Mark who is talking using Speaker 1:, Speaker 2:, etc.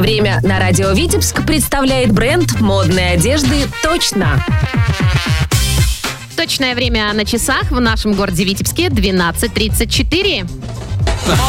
Speaker 1: Время на радио «Витебск» представляет бренд модной одежды «Точно».
Speaker 2: Точное время на часах в нашем городе Витебске 12:34.